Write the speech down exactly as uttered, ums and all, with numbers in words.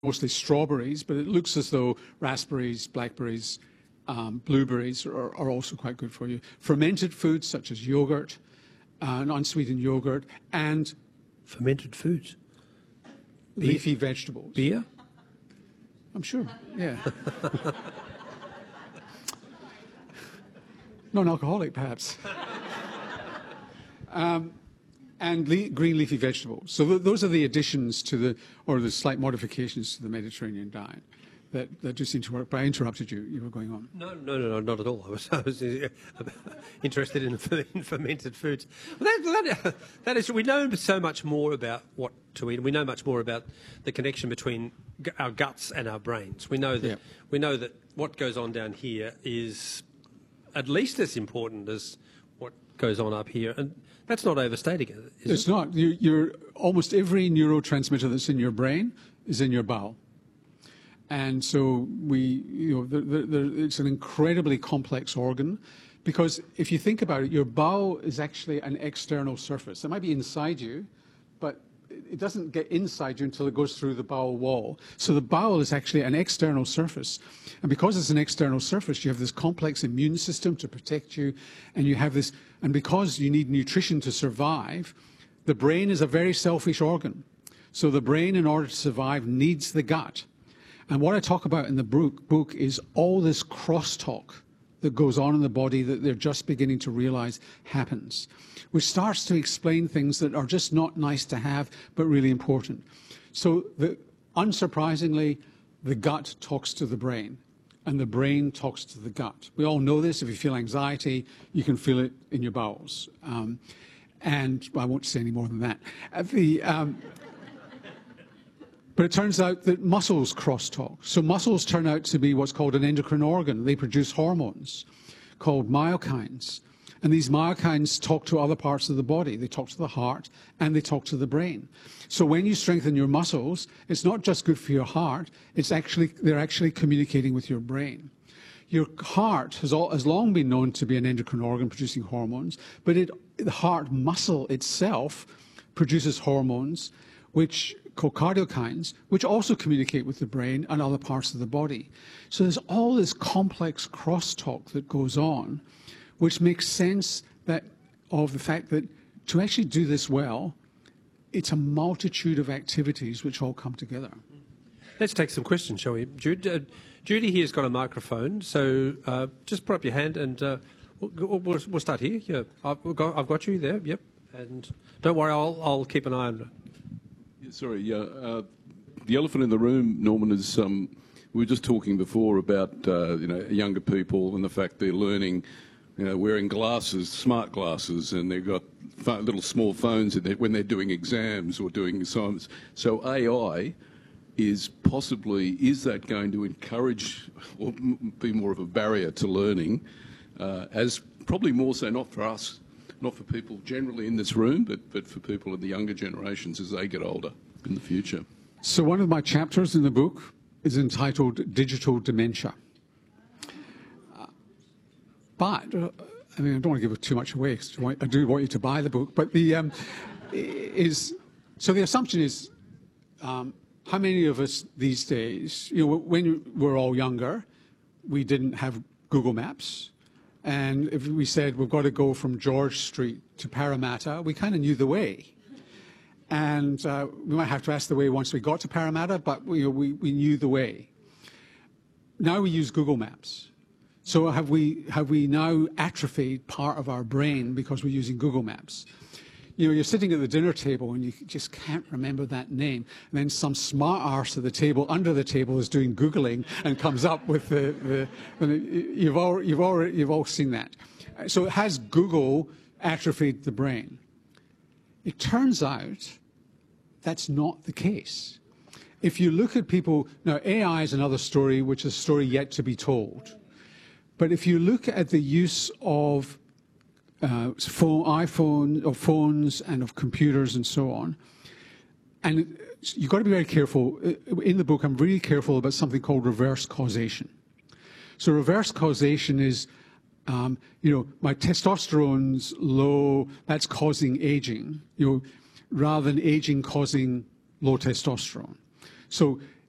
mostly strawberries, but it looks as though raspberries, blackberries, um, blueberries are, are also quite good for you. Fermented foods such as yogurt, uh, unsweetened yogurt, and fermented foods, leafy vegetables. Beer? I'm sure, yeah. Non-alcoholic, perhaps. um, and le green leafy vegetables. So th those are the additions to the, or the slight modifications to the Mediterranean diet that, that do seem to work. But I interrupted you. You were going on. No, no, no, no, not at all. I was, I was uh, interested in, in fermented foods. Well, that, that, that is, we know so much more about what to eat. We know much more about the connection between g our guts and our brains. We know that yeah. we know that what goes on down here is at least as important as what goes on up here, and that's not overstating it, is it's it? not. You, you're almost every neurotransmitter that's in your brain is in your bowel, and so we, you know, the, the, the, it's an incredibly complex organ, because if you think about it, your bowel is actually an external surface. It might be inside you, but it doesn't get inside you until it goes through the bowel wall. So the bowel is actually an external surface. And because it's an external surface, you have this complex immune system to protect you, and you have this, and because you need nutrition to survive, the brain is a very selfish organ. So the brain, in order to survive, needs the gut. And what I talk about in the book, book is all this crosstalk that goes on in the body that they're just beginning to realize happens, which starts to explain things that are just not nice to have, but really important. So the, unsurprisingly, the gut talks to the brain, and the brain talks to the gut. We all know this. If you feel anxiety, you can feel it in your bowels. Um, and well, I won't say any more than that. Uh, the, um, But it turns out that muscles crosstalk. So muscles turn out to be what's called an endocrine organ. They produce hormones called myokines. And these myokines talk to other parts of the body. They talk to the heart and they talk to the brain. So when you strengthen your muscles, it's not just good for your heart, it's actually, they're actually communicating with your brain. Your heart has, all, has long been known to be an endocrine organ producing hormones, but it, the heart muscle itself produces hormones which called cardiokines, which also communicate with the brain and other parts of the body. So there's all this complex crosstalk that goes on, which makes sense that of the fact that to actually do this well, it's a multitude of activities which all come together. Let's take some questions, shall we? Jude, uh, Judy here's got a microphone, so uh, just put up your hand and uh, we'll, we'll, we'll start here. Yeah, I've got, I've got you there, yep. And don't worry, I'll, I'll keep an eye on it. Sorry, uh, uh, the elephant in the room, Norman, is um, we were just talking before about uh, you know, younger people and the fact they're learning, you know, wearing glasses, smart glasses, and they've got little small phones in there when they're doing exams or doing assignments. So A I is possibly, is that going to encourage or be more of a barrier to learning, uh, as probably more so not for us, not for people generally in this room, but, but for people in the younger generations as they get older in the future? So one of my chapters in the book is entitled Digital Dementia. Uh, but, uh, I mean, I don't want to give too much away, because I do want you to buy the book, but the, um, is, so the assumption is, um, how many of us these days, you know, when we're all younger, we didn't have Google Maps. And if we said we've got to go from George Street to Parramatta, we kind of knew the way. And uh, we might have to ask the way once we got to Parramatta, but we, we, we knew the way. Now we use Google Maps. So have we, have we now atrophied part of our brain because we're using Google Maps? You know, you're sitting at the dinner table and you just can't remember that name. And then some smart arse at the table, under the table, is doing Googling and comes up with the, the you've all, you've all, you've all seen that. So has Google atrophied the brain? It turns out that's not the case. If you look at people, now A I is another story, which is a story yet to be told. But if you look at the use of Uh, phone, iPhone, of phones and of computers and so on. And you've got to be very careful. In the book, I'm really careful about something called reverse causation. So reverse causation is, um, you know, my testosterone's low, that's causing aging, you know, rather than aging causing low testosterone. So